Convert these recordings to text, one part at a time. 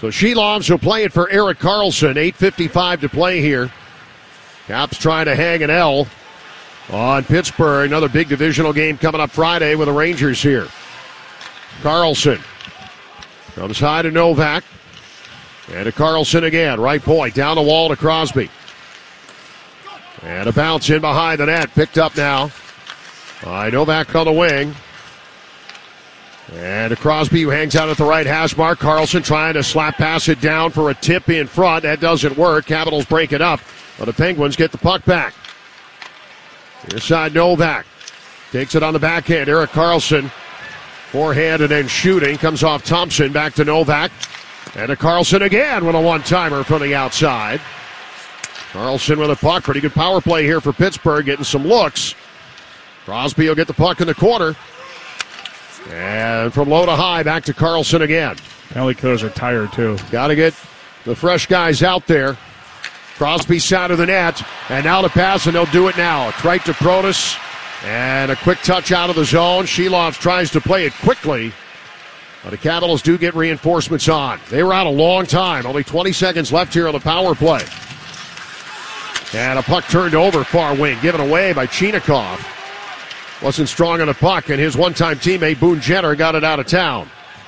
So Shelovs will play it for Erik Karlsson. 8:55 to play here. Caps trying to hang an L on Pittsburgh. Another big divisional game coming up Friday with the Rangers here. Karlsson comes high to Novak. And to Karlsson again. Right point. Down the wall to Crosby. And a bounce in behind the net. Picked up now by Novak on the wing. And to Crosby, who hangs out at the right hash mark. Karlsson trying to slap pass it down for a tip in front. That doesn't work. Capitals break it up. But the Penguins get the puck back. Near side Novak. Takes it on the backhand. Erik Karlsson. Forehand and then shooting. Comes off Thompson. Back to Novak. And to Karlsson again with a one-timer from the outside. Karlsson with a puck. Pretty good power play here for Pittsburgh. Getting some looks. Crosby will get the puck in the corner. And from low to high, back to Karlsson again. Penalty killers are tired, too. Got to get the fresh guys out there. Crosby side of the net. And now the pass, and they'll do it now. It's right to Protas. And a quick touch out of the zone. Shelovs tries to play it quickly. But the Capitals do get reinforcements on. They were out a long time. Only 20 seconds left here on the power play. And a puck turned over far wing. Given away by Chinakhov. Wasn't strong on the puck, and his one-time teammate, Boone Jenner, got it out of town.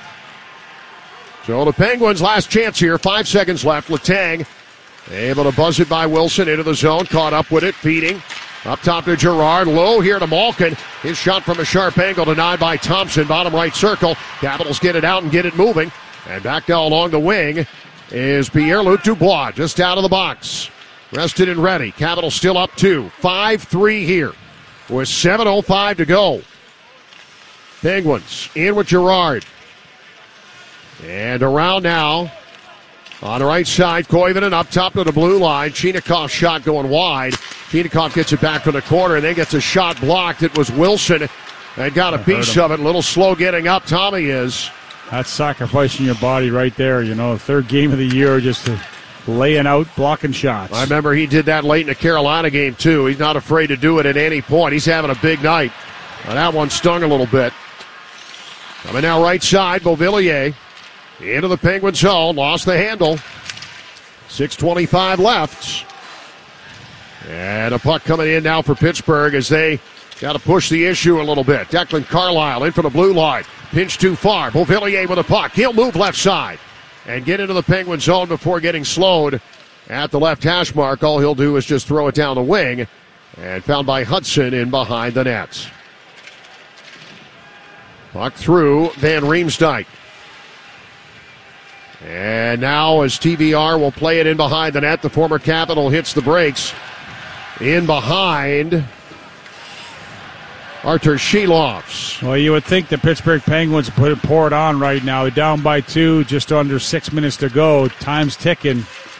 So the Penguins' last chance here. 5 seconds left. Letang able to buzz it by Wilson into the zone. Caught up with it, feeding. Up top to Girard. Low here to Malkin. His shot from a sharp angle denied by Thompson. Bottom right circle. Capitals get it out and get it moving. And back now along the wing is Pierre-Luc Dubois. Just out of the box. Rested and ready. Capitals still up 2. 5-3 here. With 7:05 to go. Penguins in with Girard. And around now. On the right side, Koivunen up top to the blue line. Chinakhov shot going wide. Chinakhov gets it back from the corner and then gets a shot blocked. It was Wilson and got a piece of it. A little slow getting up. Tommy is. That's sacrificing your body right there. You know, third game of the year, just laying out, blocking shots. I remember he did that late in the Carolina game, too. He's not afraid to do it at any point. He's having a big night. That one stung a little bit. Coming now right side, Beauvillier. Into the Penguin zone. Lost the handle. 6:25 left. And a puck coming in now for Pittsburgh as they got to push the issue a little bit. Declan Carlisle in for the blue line. Pinch too far. Beauvillier with a puck. He'll move left side and get into the Penguin zone before getting slowed at the left hash mark. All he'll do is just throw it down the wing. And found by Hudson in behind the net. Puck through Van Riemsdyk. And now as TVR will play it in behind the net, the former Capital hits the brakes. In behind Artur Shelovs. Well, you would think the Pittsburgh Penguins pour it on right now. They're down by 2, just under 6 minutes to go. Time's ticking.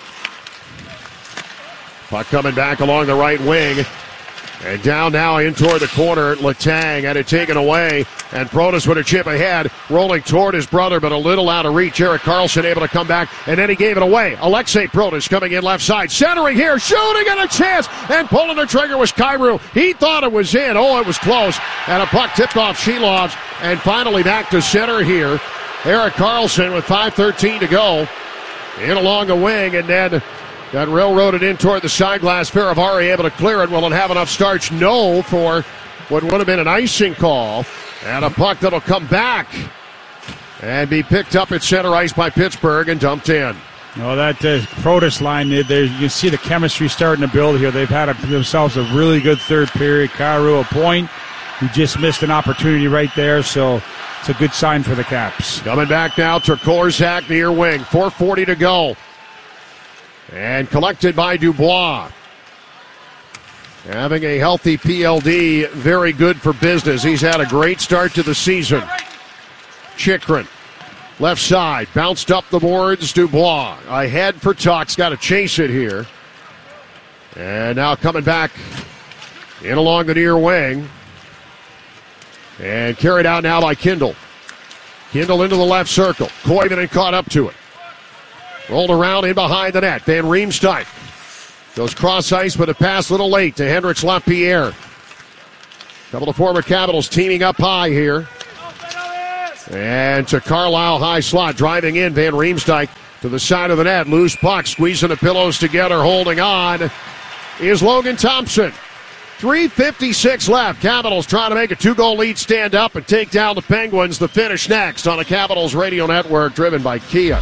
Puck coming back along the right wing. And down now in toward the corner. Letang had it taken away. And Protas with a chip ahead. Rolling toward his brother, but a little out of reach. Erik Karlsson able to come back. And then he gave it away. Alexei Protas coming in left side. Centering here. Shooting and a chance. And pulling the trigger was Kyrou. He thought it was in. Oh, it was close. And a puck tipped off Shelovs. And finally back to center here. Erik Karlsson with 5:13 to go. In along the wing. And then got railroaded in toward the side glass. Faravari able to clear it. Will it have enough starch? No, for what would have been an icing call. And a puck that'll come back and be picked up at center ice by Pittsburgh and dumped in. No, that Protas line, you can see the chemistry starting to build here. They've had themselves a really good third period. Kyrou a point. He just missed an opportunity right there, so it's a good sign for the Caps. Coming back now to Korzak near wing. 4:40 to go. And collected by Dubois. Having a healthy PLD, very good for business. He's had a great start to the season. Chychrun, left side, bounced up the boards. Dubois ahead for Tuch's, got to chase it here. And now coming back in along the near wing. And carried out now by Kindle. Kindle into the left circle. Koivunen caught up to it. Rolled around in behind the net. Van Riemsdyk goes cross ice, but a pass a little late to Hendrix Lapierre. Couple of former Capitals teaming up high here. And to Carlisle, high slot, driving in Van Riemsdyk to the side of the net. Loose puck, squeezing the pillows together, holding on is Logan Thompson. 3:56 left. Capitals trying to make a 2-goal lead stand up and take down the Penguins. The finish next on the Capitals Radio Network, driven by Kia.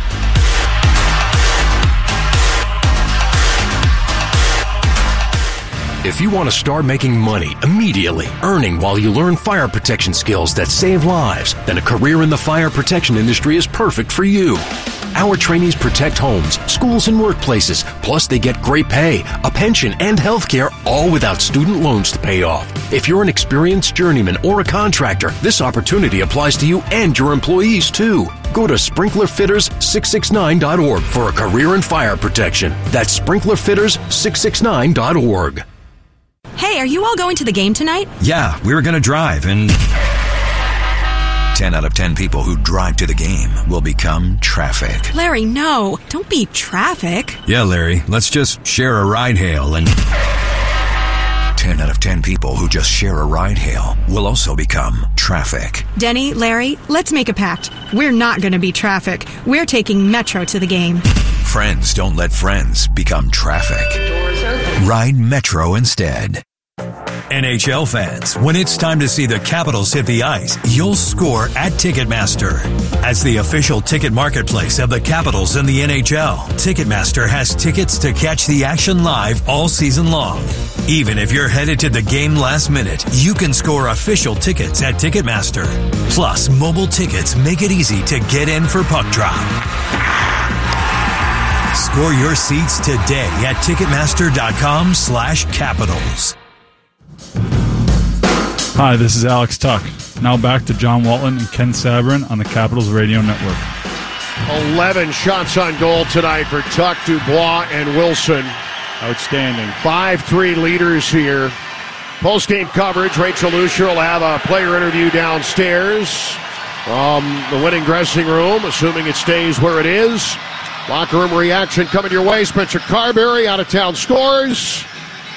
If you want to start making money immediately, earning while you learn fire protection skills that save lives, then a career in the fire protection industry is perfect for you. Our trainees protect homes, schools, and workplaces. Plus, they get great pay, a pension, and health care, all without student loans to pay off. If you're an experienced journeyman or a contractor, this opportunity applies to you and your employees, too. Go to sprinklerfitters669.org for a career in fire protection. That's sprinklerfitters669.org. Hey, are you all going to the game tonight? Yeah, we were going to drive, and 10 out of 10 people who drive to the game will become traffic. Larry, no. Don't be traffic. Yeah, Larry, let's just share a ride hail, and 10 out of 10 people who just share a ride hail will also become traffic. Denny, Larry, let's make a pact. We're not going to be traffic. We're taking Metro to the game. Friends don't let friends become traffic. Ride Metro instead. NHL fans, when it's time to see the Capitals hit the ice, you'll score at Ticketmaster. As the official ticket marketplace of the Capitals and the NHL, Ticketmaster has tickets to catch the action live all season long. Even if you're headed to the game last minute, you can score official tickets at Ticketmaster. Plus, mobile tickets make it easy to get in for puck drop. Score your seats today at Ticketmaster.com/Capitals. Hi, this is Alex Tuck. Now back to John Walton and Ken Sabrin on the Capitals Radio Network. 11 shots on goal tonight for Tuck, Dubois, and Wilson. Outstanding. 5-3 leaders here. Post-game coverage, Rachel Lucier will have a player interview downstairs from the winning dressing room, assuming it stays where it is. Locker room reaction coming your way. Spencer Carberry out of town scores.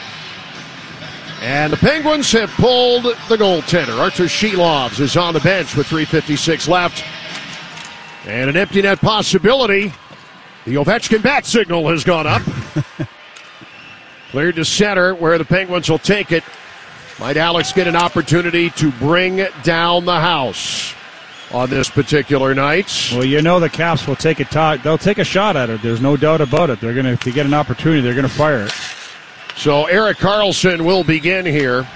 And the Penguins have pulled the goaltender. Artur Shelovs is on the bench with 3:56 left. And an empty net possibility. The Ovechkin bat signal has gone up. Cleared to center where the Penguins will take it. Might Alex get an opportunity to bring down the house on this particular night? Well, you know the Caps will take they'll take a shot at it. There's no doubt about it. They're going to, if they get an opportunity, they're going to fire it. So Erik Karlsson will begin here.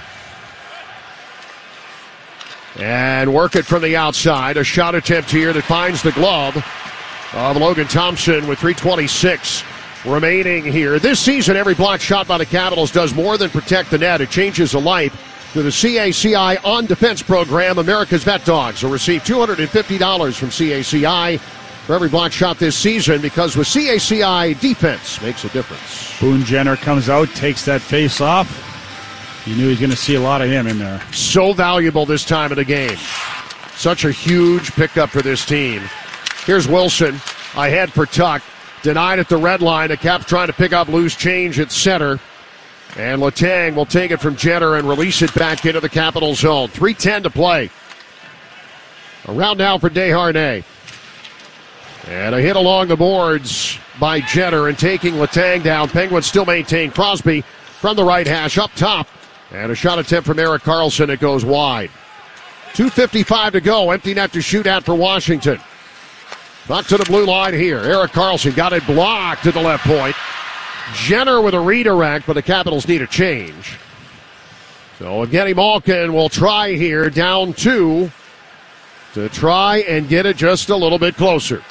And work it from the outside. A shot attempt here that finds the glove of Logan Thompson with 3:26 remaining here. This season, every block shot by the Capitals does more than protect the net. It changes a life. To the CACI On Defense program, America's Vet Dogs will receive $250 from CACI for every block shot this season, because with CACI, defense makes a difference. Boone Jenner comes out, takes that face off. You knew he was going to see a lot of him in there. So valuable this time of the game. Such a huge pickup for this team. Here's Wilson, ahead for Tuck. Denied at the red line. The Caps trying to pick up loose change at center. And Letang will take it from Jenner and release it back into the Capital zone. 3:10 to play. Around now for Desharnais. And a hit along the boards by Jenner and taking Letang down. Penguins still maintain Crosby from the right hash up top. And a shot attempt from Erik Karlsson. It goes wide. 2:55 to go. Empty net to shoot at for Washington. Back to the blue line here. Erik Karlsson got it blocked at the left point. Jenner with a redirect, but the Capitals need a change. So Evgeny Malkin will try here, down 2, to try and get it just a little bit closer.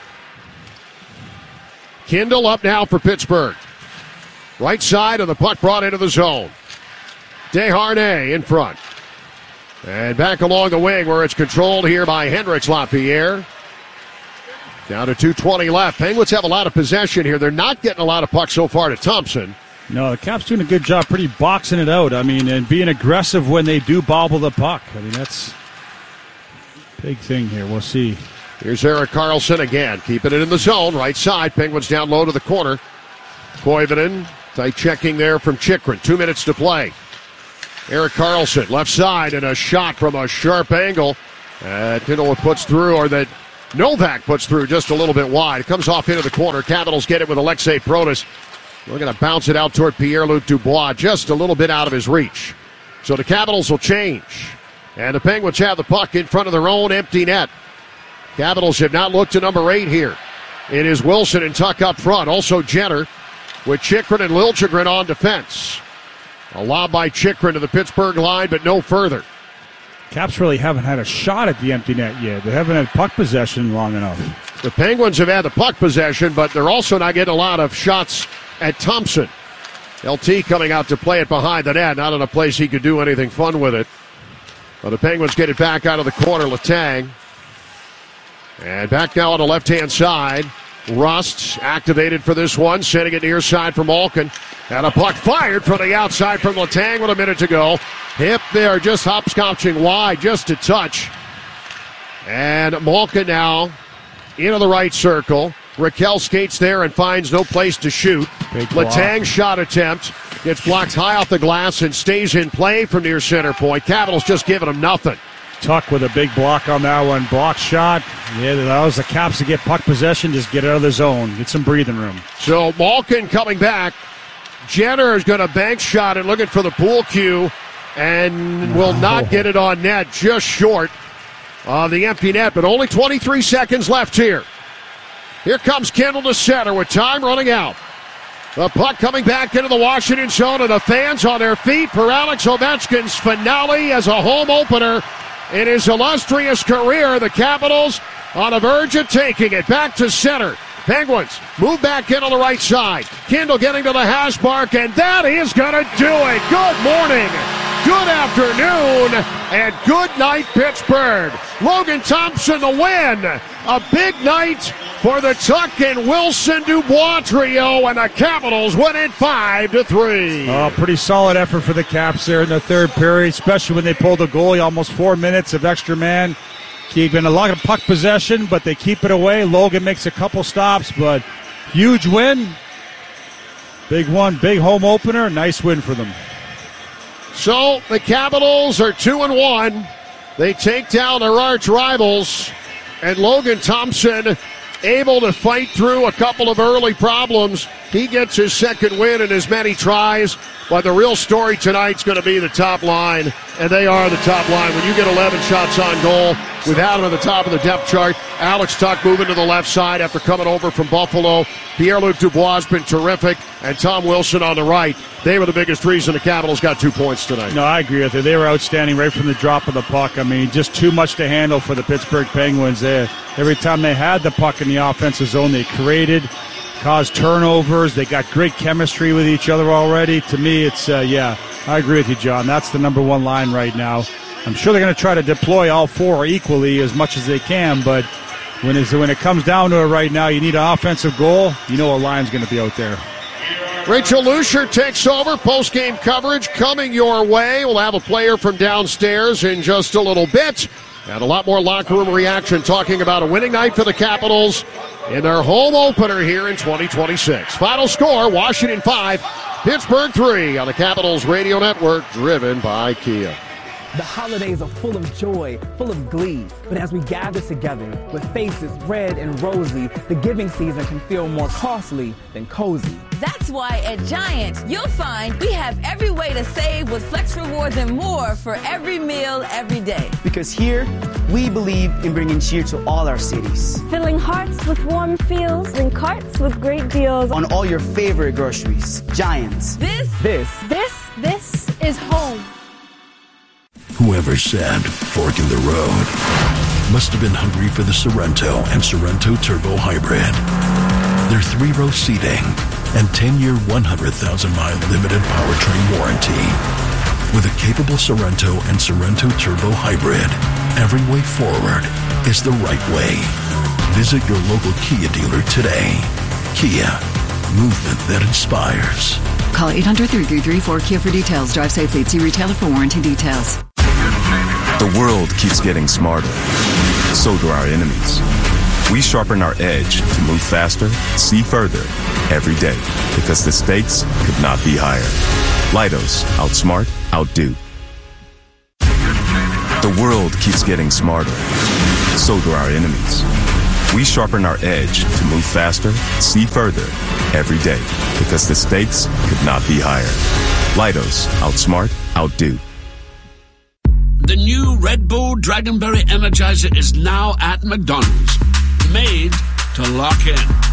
Kindle up now for Pittsburgh. Right side of the puck brought into the zone. Desharnais in front. And back along the wing where it's controlled here by Hendrix Lapierre. Down to 2:20 left. Penguins have a lot of possession here. They're not getting a lot of pucks so far to Thompson. No, the Caps doing a good job pretty boxing it out. I mean, and being aggressive when they do bobble the puck. I mean, that's a big thing here. We'll see. Here's Erik Karlsson again, keeping it in the zone. Right side, Penguins down low to the corner. Koivunen, tight checking there from Chychrun. 2 minutes to play. Erik Karlsson, left side, and a shot from a sharp angle. Kindle puts through, or that Novak puts through just a little bit wide. It comes off into the corner. Capitals get it with Alexei Protas. We're going to bounce it out toward Pierre-Luc Dubois, just a little bit out of his reach. So the Capitals will change. And the Penguins have the puck in front of their own empty net. Capitals have not looked to number 8 here. It is Wilson and Tuck up front. Also Jenner with Chychrun and Liljegren on defense. A lob by Chychrun to the Pittsburgh line, but no further. Caps really haven't had a shot at the empty net yet. They haven't had puck possession long enough. The Penguins have had the puck possession, but they're also not getting a lot of shots at Thompson. LT coming out to play it behind the net, not in a place he could do anything fun with it. But the Penguins get it back out of the corner, Letang. And back now on the left-hand side. Rust activated for this one, sending it near side for Malkin. And a puck fired from the outside from Letang with a minute to go. Hip there, just hopscotching wide, just a touch. And Malkin now into the right circle. Raquel skates there and finds no place to shoot. Letang shot attempt. Gets blocked high off the glass and stays in play from near center point. Capitals just giving him nothing. Tuck with a big block on that one. Block shot. Yeah, that allows the Caps to get puck possession. Just get out of the zone. Get some breathing room. So Malkin coming back. Jenner is going to bank shot and looking for the pool cue and will not get it on net. Just short of the empty net, but only 23 seconds left here. Here comes Kendall to center with time running out. The puck coming back into the Washington zone, and the fans on their feet for Alex Ovechkin's finale as a home opener in his illustrious career. The Capitals on the verge of taking it back to center. Penguins move back in on the right side. Kendall getting to the hash mark, and that is going to do it. Good morning, good afternoon, and good night, Pittsburgh. Logan Thompson the win. A big night for the Tuck and Wilson Dubois trio, and the Capitals win it 5-3. Oh, pretty solid effort for the Caps there in the third period, especially when they pulled a goalie, almost 4 minutes of extra man. Keeping a lot of puck possession, but they keep it away. Logan makes a couple stops, but huge win. Big one, big home opener. Nice win for them. So the Capitals are 2-1. They take down their arch rivals, and Logan Thompson able to fight through a couple of early problems. He gets his second win in as many tries. But the real story tonight's going to be the top line, and they are the top line. When you get 11 shots on goal without him at the top of the depth chart, Alex Tuck moving to the left side after coming over from Buffalo. Pierre-Luc Dubois has been terrific, and Tom Wilson on the right. They were the biggest reason the Capitals got 2 points tonight. No, I agree with you. They were outstanding right from the drop of the puck. I mean, just too much to handle for the Pittsburgh Penguins. Every time they had the puck in the offensive zone, they created, caused turnovers. They got great chemistry with each other already. To me, it's, I agree with you, John. That's the number one line right now. I'm sure they're going to try to deploy all four equally as much as they can, but when it comes down to it right now, you need an offensive goal. You know a line's going to be out there. Rachel Lucier takes over. Post-game coverage coming your way. We'll have a player from downstairs in just a little bit. And a lot more locker room reaction talking about a winning night for the Capitals in their home opener here in 2026. Final score, Washington 5, Pittsburgh 3 on the Capitals Radio Network, driven by Kia. The holidays are full of joy, full of glee. But as we gather together with faces red and rosy, the giving season can feel more costly than cozy. That's why at Giant, you'll find we have every way to save with Flex Rewards and more for every meal, every day. Because here, we believe in bringing cheer to all our cities. Filling hearts with warm feels and carts with great deals. On all your favorite groceries. Giants. This is home. Whoever said fork in the road must have been hungry for the Sorrento and Sorrento Turbo Hybrid. Their 3-row seating and 10-year, 100,000-mile limited powertrain warranty. With a capable Sorrento and Sorrento Turbo Hybrid, every way forward is the right way. Visit your local Kia dealer today. Kia, movement that inspires. Call 800-333-4KIA for details. Drive safely. See retailer for warranty details. The world keeps getting smarter. So do our enemies. We sharpen our edge to move faster, see further, every day. Because the stakes could not be higher. Leidos, outsmart, outdo. The world keeps getting smarter. So do our enemies. We sharpen our edge to move faster, see further, every day, because the stakes could not be higher. Leidos, outsmart, outdo. The new Red Bull Dragonberry Energizer is now at McDonald's. Made to lock in.